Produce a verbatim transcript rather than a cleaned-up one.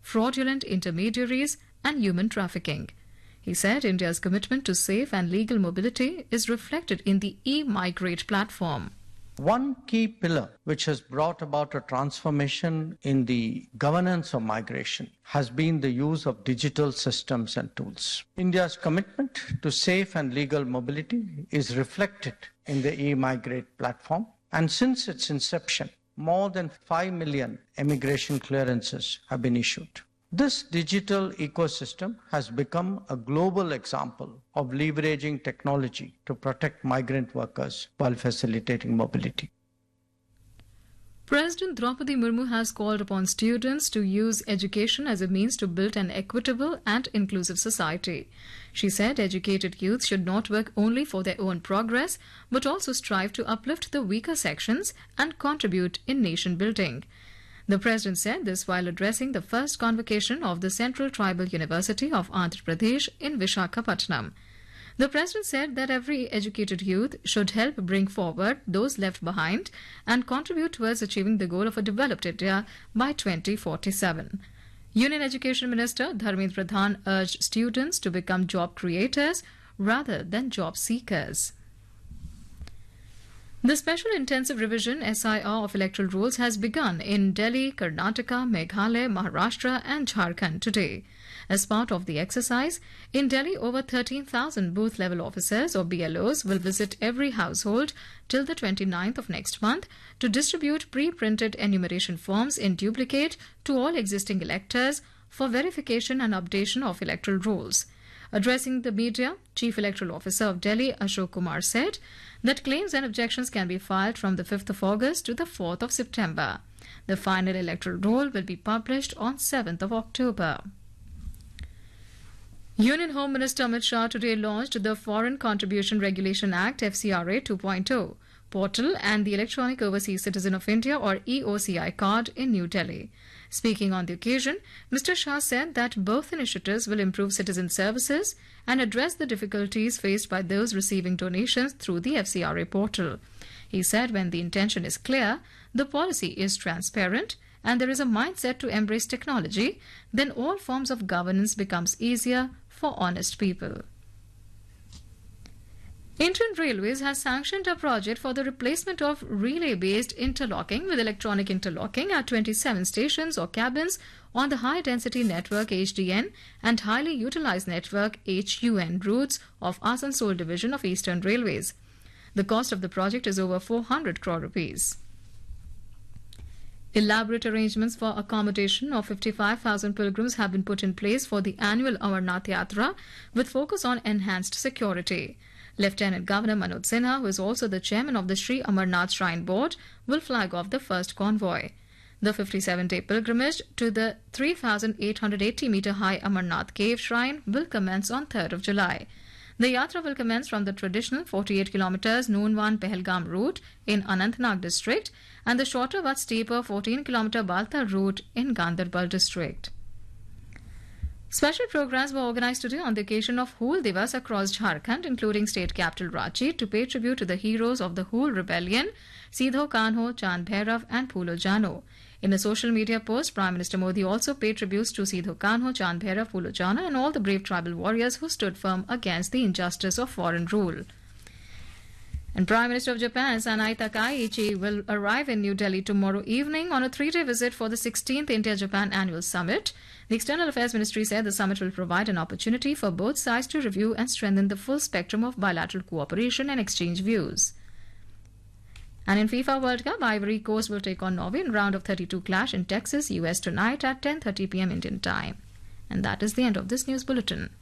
fraudulent intermediaries, and human trafficking. He said India's commitment to safe and legal mobility is reflected in the e-Migrate platform. One key pillar which has brought about a transformation in the governance of migration has been the use of digital systems and tools. India's commitment to safe and legal mobility is reflected in the e-Migrate platform, and since its inception, more than five million immigration clearances have been issued. This digital ecosystem has become a global example of leveraging technology to protect migrant workers while facilitating mobility. President Draupadi Murmu has called upon students to use education as a means to build an equitable and inclusive society. She said educated youth should not work only for their own progress, but also strive to uplift the weaker sections and contribute in nation building. The President said this while addressing the first convocation of the Central Tribal University of Andhra Pradesh in Visakhapatnam. The President said that every educated youth should help bring forward those left behind and contribute towards achieving the goal of a developed India by twenty forty-seven. Union Education Minister Dharmendra Pradhan urged students to become job creators rather than job seekers. The Special Intensive Revision S I R of electoral rules has begun in Delhi, Karnataka, Meghalaya, Maharashtra and Jharkhand today. As part of the exercise, in Delhi over thirteen thousand booth-level officers or B L Os will visit every household till the twenty-ninth of next month to distribute pre-printed enumeration forms in duplicate to all existing electors for verification and updation of electoral rolls. Addressing the media, Chief Electoral Officer of Delhi, Ashok Kumar, said that claims and objections can be filed from the fifth of August to the fourth of September. The final electoral roll will be published on seventh of October. Union Home Minister Amit Shah today launched the Foreign Contribution Regulation Act F C R A two point oh portal and the Electronic Overseas Citizen of India or E O C I card in New Delhi. Speaking on the occasion, Mister Shah said that both initiatives will improve citizen services and address the difficulties faced by those receiving donations through the F C R A portal. He said when the intention is clear, the policy is transparent, and there is a mindset to embrace technology, then all forms of governance becomes easier for honest people. Indian Railways has sanctioned a project for the replacement of relay-based interlocking with electronic interlocking at twenty-seven stations or cabins on the high-density network H D N and highly utilized network H U N routes of Asansol division of Eastern Railways. The cost of the project is over four hundred crore rupees. Elaborate arrangements for accommodation of fifty-five thousand pilgrims have been put in place for the annual Amarnath Yatra with focus on enhanced security. Lieutenant Governor Manoj Sinha, who is also the chairman of the Sri Amarnath Shrine Board, will flag off the first convoy. The fifty-seven day pilgrimage to the three thousand eight hundred eighty meter high Amarnath Cave Shrine will commence on third of July. The yatra will commence from the traditional forty-eight kilometers Noonwan Pahalgam route in Anantnag district and the shorter but steeper fourteen kilometer Balta route in Gandarbal district. Special programs were organized today on the occasion of Hool Divas across Jharkhand, including state capital Ranchi, to pay tribute to the heroes of the Hool Rebellion, Sidho Kanho, Chand Bhairav and Phulo Jano. In a social media post, Prime Minister Modi also paid tributes to Sidho Kanho, Chand Bhairav, Phulo Jano and all the brave tribal warriors who stood firm against the injustice of foreign rule. And Prime Minister of Japan, Sanai Takaichi, will arrive in New Delhi tomorrow evening on a three-day visit for the sixteenth India-Japan Annual Summit. The External Affairs Ministry said the summit will provide an opportunity for both sides to review and strengthen the full spectrum of bilateral cooperation and exchange views. And in FIFA World Cup, Ivory Coast will take on Norway in round of thirty-two clash in Texas, U S tonight at ten thirty p m Indian time. And that is the end of this news bulletin.